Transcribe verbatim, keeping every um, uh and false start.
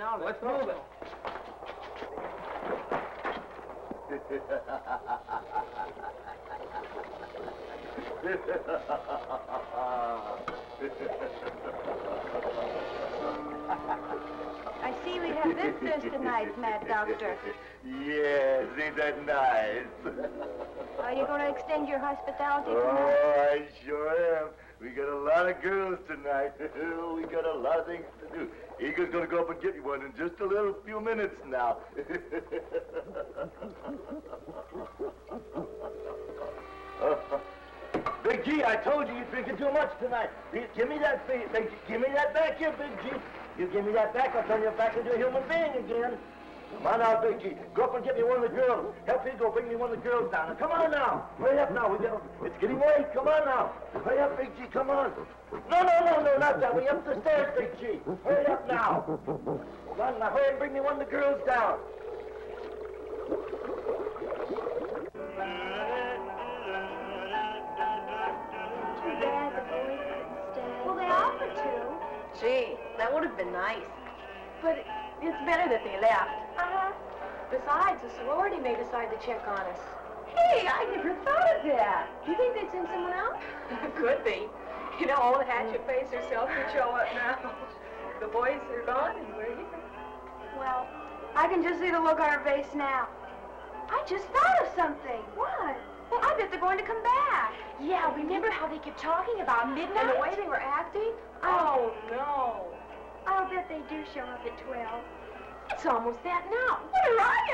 now. Let's, Let's move it. I see we have visitors tonight, Mad Doctor. Yes, ain't that nice? Are you going to extend your hospitality tonight? Oh, I sure am. We got a lot of girls tonight. We got a lot of things to do. Eagle's gonna go up and get you one in just a little few minutes now. Big G, I told you you're drinking too much tonight. Give me that, Big G. Give me that back here, Big G. You give me that back, I'll turn you back into a human being again. Come on now, Big G. Go up and get me one of the girls. Help me go bring me one of the girls down. Now, come on now. Hurry up now. We got. It's getting late. Come on now. Hurry up, Big G. Come on. No, no, no, no, not that way. Up the stairs, Big G. Hurry up now. Come on now. Hurry and bring me one of the girls down. Too bad the boys couldn't stay. Well, they offered to. Gee, that would have been nice. But it's better that they left. Uh-huh. Besides, the sorority may decide to check on us. Hey, I never thought of that. Do you think they'd send someone out? Could be. You know, old Hatchet Face herself could show up now. The boys are gone and we're here. Well, I can just see the look on her face now. I just thought of something. What? Well, I bet they're going to come back. Yeah, remember how they kept talking about midnight? And the way they were acting? Oh, no. I'll bet they do show up at twelve. It's almost that now. What a riot!